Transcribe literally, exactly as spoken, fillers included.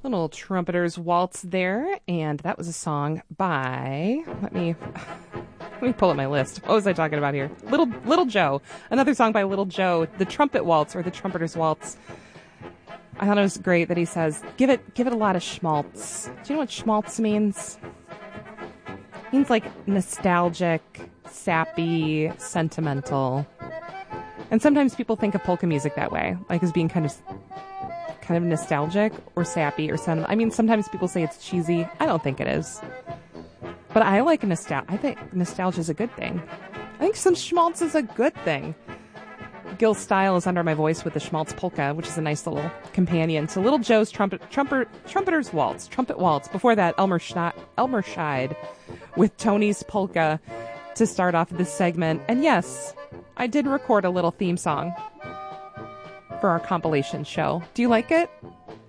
Little Trumpeter's Waltz there, and that was a song by, let me let me pull up my list. What was I talking about here? Little Little Joe. Another song by Little Joe, The Trumpet Waltz, or The Trumpeter's Waltz. I thought it was great that he says, give it give it a lot of schmaltz. Do you know what schmaltz means? It means like nostalgic, sappy, sentimental. And sometimes people think of polka music that way, like as being kind of kind of nostalgic or sappy or sentimental. I mean, sometimes people say it's cheesy. I don't think it is. But I like nostalgia. I think nostalgia is a good thing. I think some schmaltz is a good thing. Gil Style is under my voice with the Schmaltz Polka, which is a nice little companion to Little Joe's trumpet, trumper, Trumpeter's Waltz, Trumpet Waltz. Before that, Elmer, Schna- Elmer Scheid with Tony's Polka to start off this segment. And yes, I did record a little theme song for our compilation show. Do you like it?